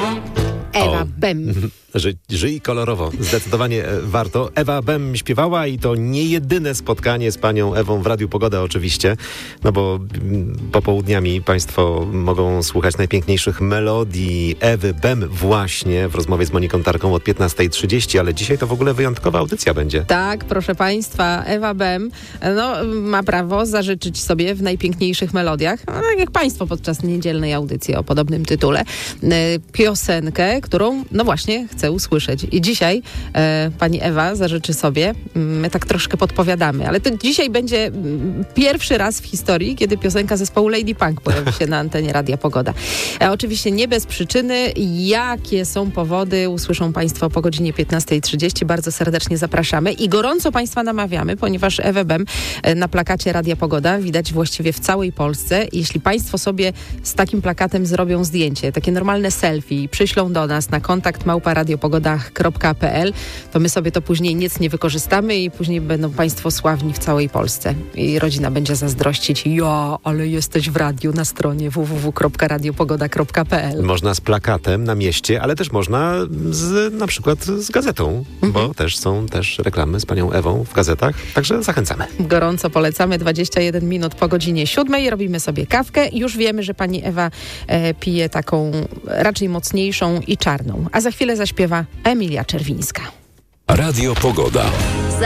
Ewa Bem. Żyj kolorowo. Zdecydowanie warto. Ewa Bem śpiewała i to nie jedyne spotkanie z panią Ewą w Radiu Pogoda oczywiście, no bo popołudniami państwo mogą słuchać najpiękniejszych melodii Ewy Bem właśnie w rozmowie z Moniką Tarką od 15:30, ale dzisiaj to w ogóle wyjątkowa audycja będzie. Tak, proszę państwa, Ewa Bem ma prawo zażyczyć sobie w najpiękniejszych melodiach, tak jak państwo podczas niedzielnej audycji o podobnym tytule, piosenkę, którą właśnie chcę usłyszeć. I dzisiaj pani Ewa zażyczy sobie, my tak troszkę podpowiadamy, ale to dzisiaj będzie pierwszy raz w historii, kiedy piosenka zespołu Lady Punk pojawi się na antenie Radia Pogoda. Oczywiście nie bez przyczyny. Jakie są powody, usłyszą państwo po godzinie 15:30. Bardzo serdecznie zapraszamy i gorąco państwa namawiamy, ponieważ Ewę Bem na plakacie Radia Pogoda widać właściwie w całej Polsce. Jeśli państwo sobie z takim plakatem zrobią zdjęcie, takie normalne selfie i przyślą do nas na kontakt @radiopogoda.pl, to my sobie to później nic nie wykorzystamy i później będą państwo sławni w całej Polsce. I rodzina będzie zazdrościć. Ale jesteś w radiu na stronie www.radiopogoda.pl. Można z plakatem na mieście, ale też można na przykład z gazetą, bo też są reklamy z panią Ewą w gazetach, także zachęcamy. Gorąco polecamy. 21 minut po godzinie 7:00. Robimy sobie kawkę. Już wiemy, że pani Ewa pije taką raczej mocniejszą i czarną. A za chwilę zaśpiewa Emilia Czerwińska. Radio Pogoda.